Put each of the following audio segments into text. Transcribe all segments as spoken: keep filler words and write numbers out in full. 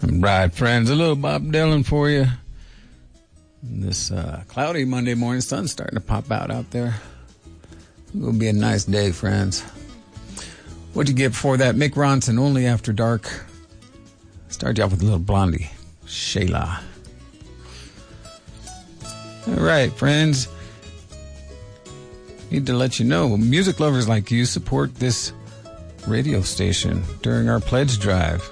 Right, friends, a little Bob Dylan for you. This uh, cloudy Monday morning, sun's starting to pop out out there. It'll be a nice day, friends. What'd you get before that? Mick Ronson, Only After Dark. Start you off with a little Blondie, Shayla. All right, friends. Need to let you know, music lovers like you support this radio station during our pledge drive.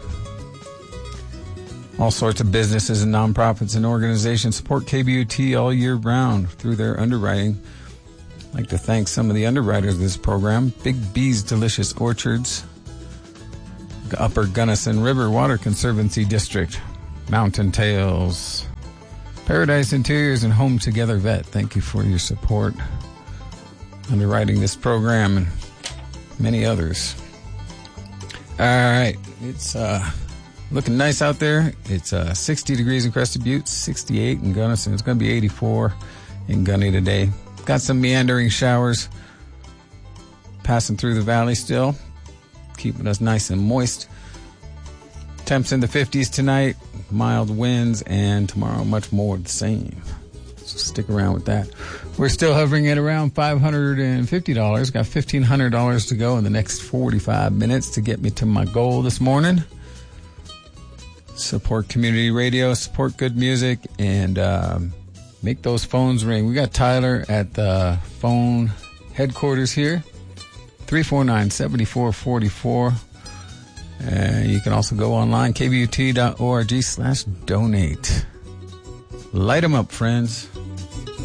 All sorts of businesses and nonprofits and organizations support K B U T all year round through their underwriting. I'd like to thank some of the underwriters of this program. Big B's Delicious Orchards, Upper Gunnison River Water Conservancy District, Mountain Tales, Paradise Interiors, and Home Together Vet. Thank you for your support underwriting this program and many others. All right, it's uh looking nice out there. It's uh, sixty degrees in Crested Butte, sixty-eight in Gunnison. It's going to be eighty-four in Gunny today. Got some meandering showers passing through the valley still, keeping us nice and moist. Temps in the fifties tonight, mild winds, and tomorrow much more the same. So stick around with that. We're still hovering at around five hundred fifty dollars. Got fifteen hundred dollars to go in the next forty-five minutes to get me to my goal this morning. Support community radio, support good music, and um, make those phones ring. We got Tyler at the phone headquarters here, three four nine, seven four four four. And you can also go online, k b u t dot org slash donate. Light them up, friends.